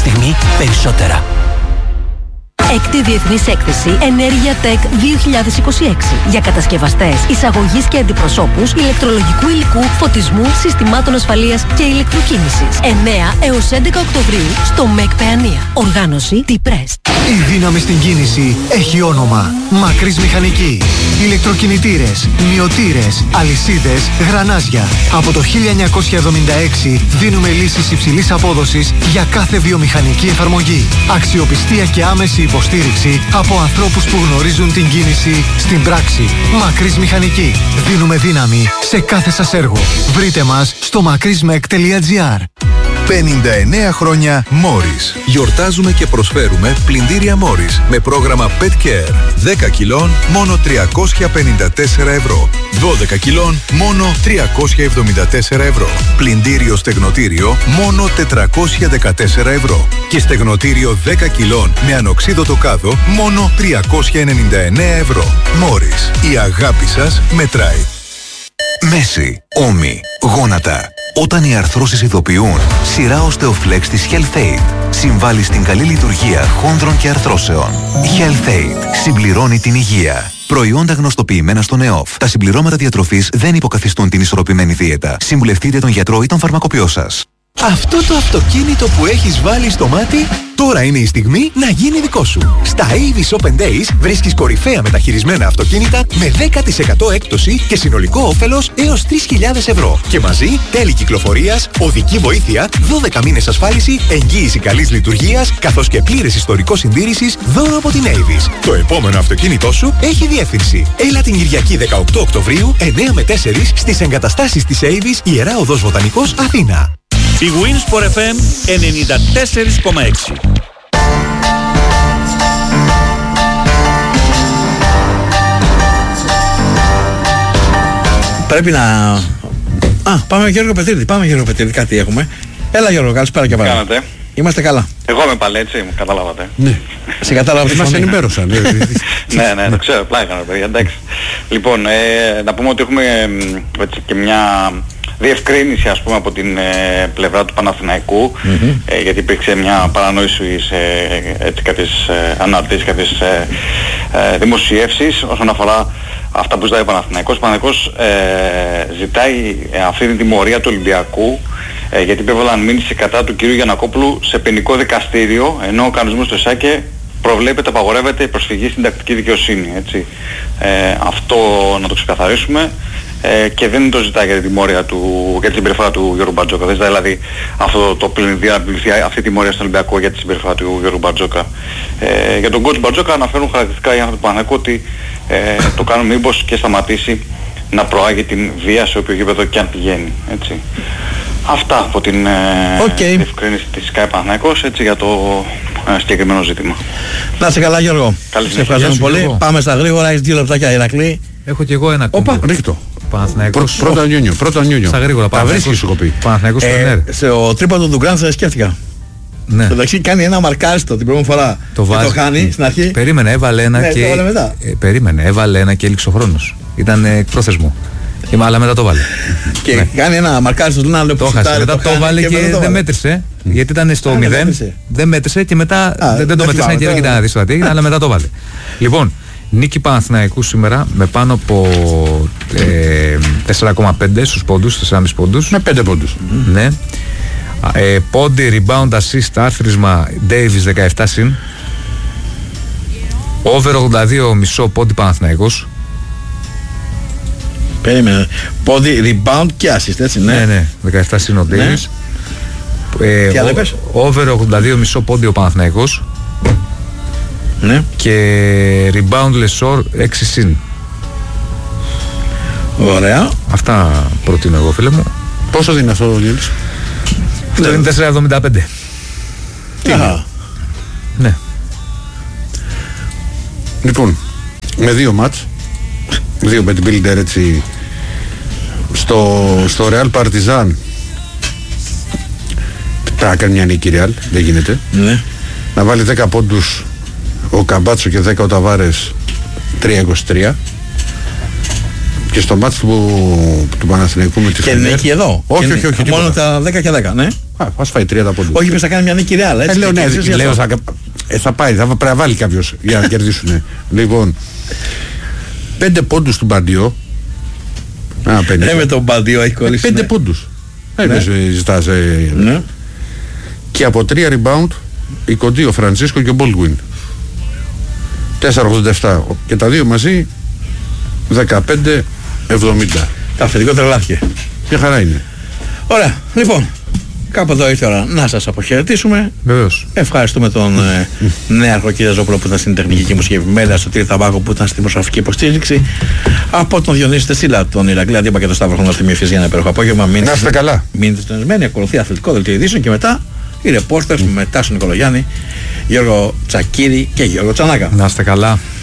στιγμή περισσότερα. Έκτη Διεθνής Έκθεση Ενέργεια Tech 2026 για κατασκευαστές, εισαγωγής και αντιπροσώπους ηλεκτρολογικού υλικού, φωτισμού, συστημάτων ασφαλείας και ηλεκτροκίνησης. 9 έως 11 Οκτωβρίου στο ΜΕΚ Παιανία. Οργάνωση T-Press. Η δύναμη στην κίνηση έχει όνομα. Μακρύς Μηχανική. Ηλεκτροκινητήρες, μυωτήρες, αλυσίδες, γρανάζια. Από το 1976 δίνουμε λύσεις υψηλής απόδοσης για κάθε βιομηχανική εφαρμογή. Αξιοπιστία και άμεση υποστήριξη από ανθρώπους που γνωρίζουν την κίνηση στην πράξη. Μακρύς Μηχανική. Δίνουμε δύναμη σε κάθε σας έργο. Βρείτε μας στο makrismek.gr. 59 χρόνια Morris. Γιορτάζουμε και προσφέρουμε πλυντήρια Morris με πρόγραμμα Pet Care. 10 κιλών μόνο 354 ευρώ. 12 κιλών μόνο 374 ευρώ. Πλυντήριο στεγνοτήριο μόνο 414 ευρώ. Και στεγνοτήριο 10 κιλών με ανοξίδωτο κάδο μόνο 399 ευρώ. Morris. Η αγάπη σας μετράει. Μέση, ώμοι, γόνατα. Όταν οι αρθρώσεις ειδοποιούν, σειρά Osteoflex της HealthAid συμβάλλει στην καλή λειτουργία χόνδρων και αρθρώσεων. HealthAid συμπληρώνει την υγεία. Προϊόντα γνωστοποιημένα στον ΕΟΦ. Τα συμπληρώματα διατροφής δεν υποκαθιστούν την ισορροπημένη δίαιτα. Συμβουλευτείτε τον γιατρό ή τον φαρμακοποιό σας. Αυτό το αυτοκίνητο που έχεις βάλει στο μάτι, τώρα είναι η στιγμή να γίνει δικό σου. Στα Avis Open Days βρίσκεις κορυφαία μεταχειρισμένα αυτοκίνητα με 10% έκπτωση και συνολικό όφελος έως 3.000 ευρώ. Και μαζί τέλη κυκλοφορίας, οδική βοήθεια, 12 μήνες ασφάλιση, εγγύηση καλής λειτουργίας, καθώς και πλήρες ιστορικό συντήρησης δώρο από την Avis. Το επόμενο αυτοκίνητό σου έχει διεύθυνση. Έλα την Κυριακή 18 Οκτωβρίου, 9 με 4 στις εγκαταστάσεις της Avis, Ιερά Οδός Βοτανικός, Αθήνα. Η Winsport FM 94,6. Πρέπει να... πάμε Γιώργο Πετρίδη, κάτι έχουμε. Έλα Γιώργο, καλησπέρα και πάλι. Κάνατε. Είμαστε καλά. Εγώ είμαι πάλι έτσι, μου καταλάβατε. Ναι. Σε κατάλαβα, μας ενημέρωσαν. Ναι, το ξέρω, πλάι έκανα παιδιά, εντάξει. Λοιπόν, να πούμε ότι έχουμε έτσι και μια διευκρίνηση ας πούμε από την πλευρά του Παναθηναϊκού, γιατί υπήρξε μια παρανόηση σε κάποιες αναρτήσεις, κάποιες δημοσιεύσεις όσον αφορά αυτά που ζητάει ο Παναθηναϊκός. Ο Παναθηναϊκός ζητάει αυτή την τιμωρία του Ολυμπιακού γιατί υπέβαλαν μήνυση κατά του κ. Γιαννακόπουλου σε ποινικό δικαστήριο, ενώ ο κανονισμός του ΕΣΑΚΕ προβλέπεται, απαγορεύεται η προσφυγή στην τακτική δικαιοσύνη. Έτσι. Αυτό να το ξεκαθαρίσουμε. Και δεν το ζητάει για την τιμωρία για την συμπεριφορά του Γιώργου Μπαρτζόκα. Δεν ζητάει δηλαδή αυτό το πλυνδία να πληθεί αυτή η τιμωρία στον Ολυμπιακό για τη συμπεριφορά του Γιώργου Μπαρτζόκα. Για τον coach Μπαρτζόκα αναφέρουν χαρακτηριστικά οι άνθρωποι του Παναθηναϊκού ότι το κάνουν μήπως και σταματήσει να προάγει την βία σε όποιο γήπεδο και αν πηγαίνει. Έτσι. Αυτά από την διευκρίνηση της ΚΑΕ Παναθηναϊκός έτσι για το συγκεκριμένο ζήτημα. Να είσαι καλά Γιώργο. Σε ευχαριστούμε πολύ. Γιώργο. Πάμε στα γρήγορα, έχεις 2 λεπτάκια Ηρακλή. Έχω και εγώ ένα κόμμα. Ρίχτω. Παναθηναϊκός. Πρώτα Νιούνιο. Στα γρήγορα. Τα βρίσκεις σου κοπεί. Παναθηναϊκός στο τρίποντο του Γκραντ σκέφτηκα. Ναι. Εντάξει κάνει ένα μαρκάριστο την πρώτη φορά. Το χάνει στην αρχή. Περίμενε, έβαλε ένα και. Έβαλε ένα και έλειξε ο χρόνος. Ήταν εκπρόθεσμο. Αλλά μετά το βάλε. Και κάνει ένα μαρκάριστο του άλλο. Το χάσε. Μετά το βάλε και δεν μέτρησε. Γιατί ήταν στο 0. Δεν μέτρησε και μετά δεν το μέτρησε. Και δεν κοιτά να δει το τι έγινε, αλλά μετά το βάλε. Λοιπόν. Νίκη Παναθηναϊκού σήμερα με πάνω από 4,5 στους πόντους, 4,5 πόντους. Με 5 πόντους. Ναι. Πόντι, rebound, assist, άθροισμα Davis 17 συν. Over 82,5 πόντι Παναθηναϊκός. Περίμενε. Πόντι, rebound και assist, έτσι, ναι. Ναι, 17 συν ο Davis. Τι άλλο είπες? Over 82,5 πόντι ο Παναθηναϊκός. Ναι. Και rebound Lesor 6 συν. Ωραία. Αυτά προτείνω εγώ φίλε μου. Πόσο δίνει αυτό ο Λίλης? Αυτό είναι 4,75. Τι είναι? Ναι. Λοιπόν, με 2 μάτς, 2 bodybuilder έτσι, στο Real Partizan θα κάνει μια νίκη Real, δεν γίνεται. Ναι. Να βάλει 10 πόντους ο Καμπάτσο και 10 ο Ταβάρες, 3-23. Και στο μάτς του Παναθηναϊκού με τη Φενέρ. Και νίκη εδώ. Όχι. Μόνο τα 10 και 10, ναι. Ας φάει 30 πόντους. Όχι, πες θα κάνει μια νίκη Ρεάλ, έτσι. Λέω, ναι, λέω, θα πάει, θα πρέπει να βάλει κάποιος για να κερδίσουν. Λοιπόν, 5 πόντους του Μπαντιό. Με τον Μπαντιό έχει κολλήσει. 5 πόντους. Ζητάς. Ναι. Και από 3 rebound η κοντή, ο Φραντσίσκο και ο Baldwin. 4,87 και τα δύο μαζί 15,70. Τα αφεντικό τρελάθηκε. Ποια χαρά είναι. Ωραία, λοιπόν, κάπου εδώ ήρθε η ώρα να σας αποχαιρετήσουμε. Βεβαίως. Ευχαριστούμε τον νέαρχο κ. Ζόπουλο που ήταν στην τεχνική και μουσική επιμέλεια, στον Τύρι Ταμπάκο που ήταν στην προσωπική υποστήριξη, από τον Διονύση Τεσίλα, τον Ηρακλή Αντίπα και τον Σταύρο Χρονοτιμίου για ένα υπέροχο απόγευμα. Να είστε καλά. Μείνετε συντονισμένοι, ακολουθεί αθλητικό δελτίο ειδήσεων και μετά οι ρεπόρτερς με Τάσο Νικολογιάννη, Γιώργο Τσακίρη και Γιώργο Τσανάκα. Να είστε καλά.